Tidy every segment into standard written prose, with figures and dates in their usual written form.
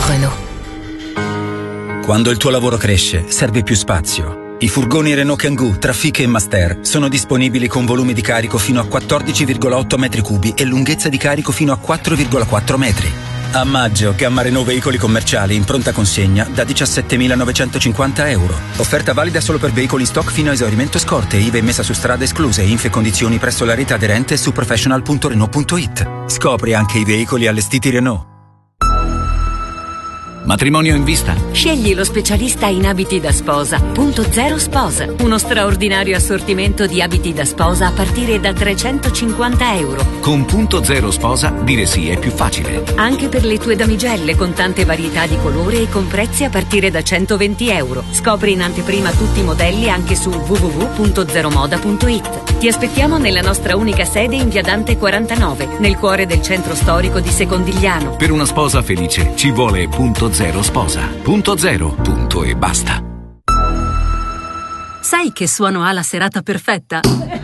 Renault. Quando il tuo lavoro cresce, serve più spazio. I furgoni Renault Kangoo, Trafic e Master sono disponibili con volumi di carico fino a 14,8 metri cubi e lunghezza di carico fino a 4,4 metri. A maggio, Gamma Renault Veicoli Commerciali in pronta consegna da 17.950 euro. Offerta valida solo per veicoli in stock fino a esaurimento scorte, IVA e messa su strada escluse, info e condizioni presso la rete aderente su professional.renault.it. Scopri anche i veicoli allestiti Renault. Matrimonio in vista? Scegli lo specialista in abiti da sposa. Punto Zero Sposa. Uno straordinario assortimento di abiti da sposa a partire da 350 euro. Con Punto Zero Sposa dire sì è più facile. Anche per le tue damigelle con tante varietà di colore e con prezzi a partire da 120 euro. Scopri in anteprima tutti i modelli anche su www.zeromoda.it. Ti aspettiamo nella nostra unica sede in via Dante 49, nel cuore del centro storico di Secondigliano. Per una sposa felice ci vuole Punto Zero Sposa. Punto zero, punto e basta. Sai che suono ha la serata perfetta?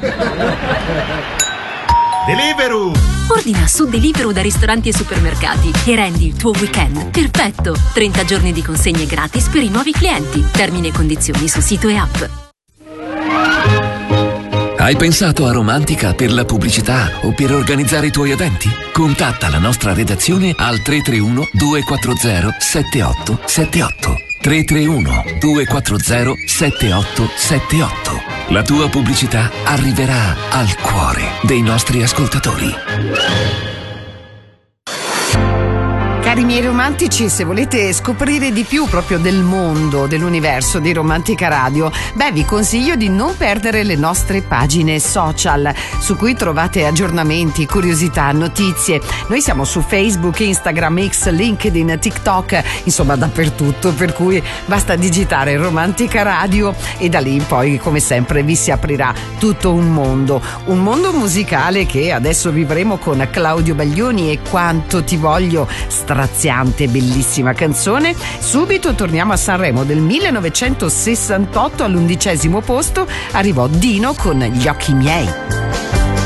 Deliveroo! Ordina su Deliveroo da ristoranti e supermercati e rendi il tuo weekend perfetto. 30 giorni di consegne gratis per i nuovi clienti. Termini e condizioni su sito e app. Hai pensato a Romantica per la pubblicità o per organizzare i tuoi eventi? Contatta la nostra redazione al 331 240 7878. 331 240 7878. La tua pubblicità arriverà al cuore dei nostri ascoltatori. Cari miei romantici, se volete scoprire di più proprio del mondo, dell'universo di Romantica Radio, vi consiglio di non perdere le nostre pagine social, su cui trovate aggiornamenti, curiosità, notizie. Noi siamo su Facebook, Instagram, X, LinkedIn, TikTok, insomma dappertutto, per cui basta digitare Romantica Radio e da lì in poi, come sempre, vi si aprirà tutto un mondo musicale che adesso vivremo con Claudio Baglioni e Quanto ti voglio, straziante, bellissima canzone. Subito torniamo a Sanremo del 1968, all'11° posto arrivò Dino con Gli occhi miei.